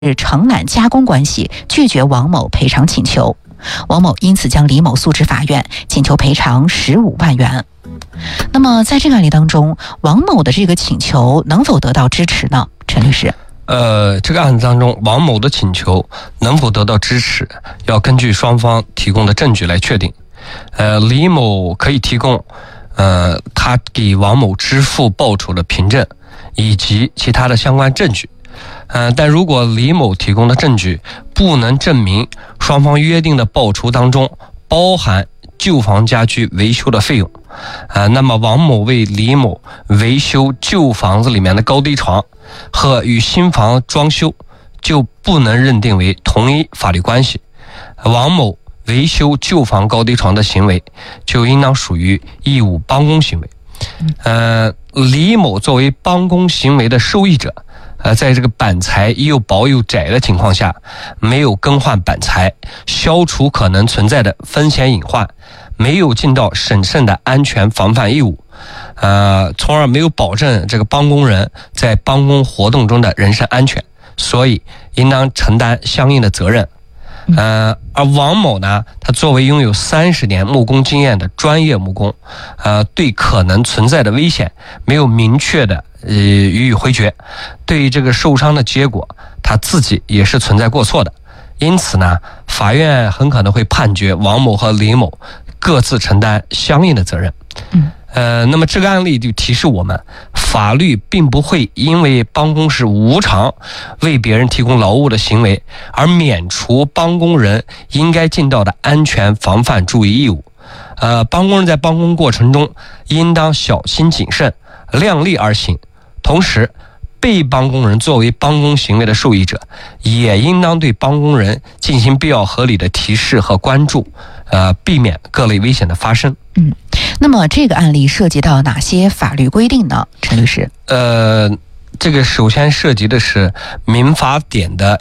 承揽加工关系，拒绝王某赔偿请求。王某因此将李某诉至法院，请求赔偿15万元。那么在这个案例当中，王某的这个请求能否得到支持呢？陈律师。 这个案子当中，王某的请求能否得到支持，要根据双方提供的证据来确定。李某可以提供他给王某支付报酬的凭证以及其他的相关证据。但如果李某提供的证据不能证明双方约定的报酬当中包含旧房家居维修的费用，那么王某为李某维修旧房子里面的高低床和与新房装修就不能认定为同一法律关系。王某维修旧房高低床的行为就应当属于义务帮工行为。李某作为帮工行为的受益者，在这个板材又薄又窄的情况下，没有更换板材，消除可能存在的风险隐患，没有尽到审慎的安全防范义务，从而没有保证这个帮工人在帮工活动中的人身安全，所以应当承担相应的责任。而王某呢，他作为拥有30年木工经验的专业木工，对可能存在的危险没有明确的予以回绝，对于这个受伤的结果，他自己也是存在过错的。因此呢，法院很可能会判决王某和李某各自承担相应的责任。那么这个案例就提示我们，法律并不会因为帮工是无偿为别人提供劳务的行为而免除帮工人应该尽到的安全防范注意义务。帮工人在帮工过程中应当小心谨慎，量力而行。同时，被帮工人作为帮工行为的受益者，也应当对帮工人进行必要合理的提示和关注，避免各类危险的发生。 那么这个案例涉及到哪些法律规定呢？陈律师。 这个首先涉及的是民法典的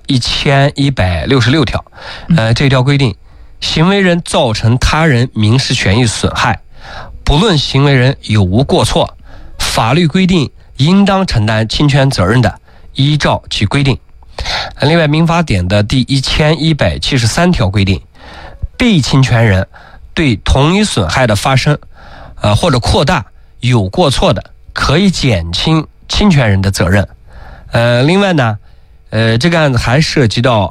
1166条。这条规定，行为人造成他人民事权益损害，不论行为人有无过错，法律规定应当承担侵权责任的，依照其规定。另外，民法典的第1173条规定，被侵权人对同一损害的发生或者扩大有过错的，可以减轻侵权人的责任。另外呢，这个案子还涉及到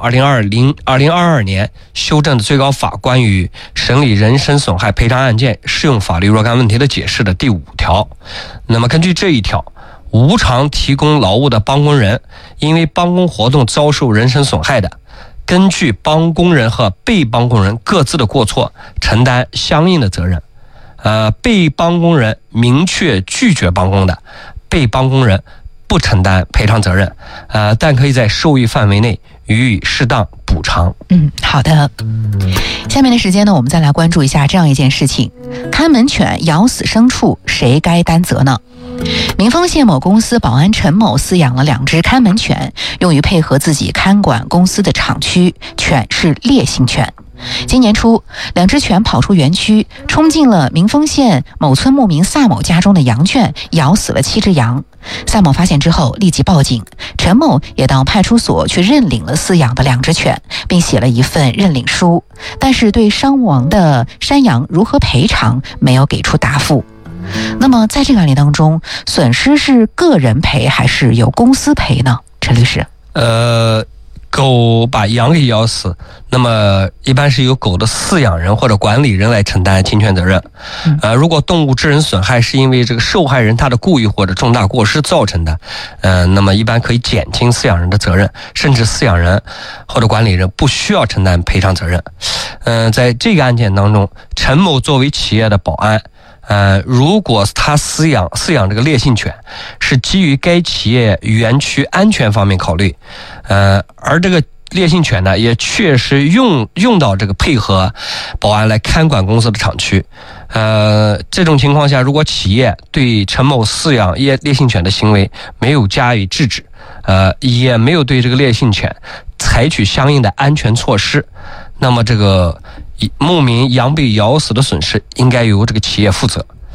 2022年修正的最高法关于审理人身损害赔偿案件适用法律若干问题的解释的第5条。那么根据这一条，无偿提供劳务的帮工人因为帮工活动遭受人身损害的，根据帮工人和被帮工人各自的过错承担相应的责任。被帮工人明确拒绝帮工的，被帮工人不承担赔偿责任，但可以在受益范围内予以适当补偿。 好的。下面的时间呢，我们再来关注一下这样一件事情：看门犬咬死牲畜，谁该担责呢？民丰县某公司保安陈某饲养了2只看门犬，用于配合自己看管公司的厂区，犬是烈性犬。今年初，2只犬跑出园区，冲进了民丰县某村牧民萨某家中的羊圈，咬死了7只羊。萨某发现之后立即报警，陈某也到派出所去认领了饲养的2只犬，并写了一份认领书，但是对伤亡的山羊如何赔偿没有给出答复。那么在这个案例当中，损失是个人赔还是由公司赔呢？陈律师。 狗把羊给咬死，那么一般是由狗的饲养人或者管理人来承担侵权责任。如果动物致人损害是因为这个受害人他的故意或者重大过失造成的，那么一般可以减轻饲养人的责任，甚至饲养人或者管理人不需要承担赔偿责任。在这个案件当中，陈某作为企业的保安，如果他饲养这个烈性犬是基于该企业园区安全方面考虑，而这个烈性犬呢也确实用到这个配合保安来看管公司的厂区，这种情况下，如果企业对陈某饲养烈性犬的行为没有加以制止，也没有对这个烈性犬采取相应的安全措施，那么这个牧民羊被咬死的损失应该由这个企业负责。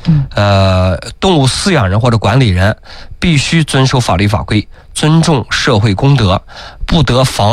动物饲养人或者管理人必须遵守法律法规，尊重社会公德，不得妨